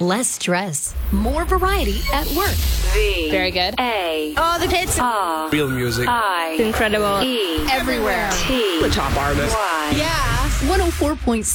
less stress, more variety at work. Very good. Oh, the hits. Real music. Incredible. Everywhere. The top artist. Yeah. 104.7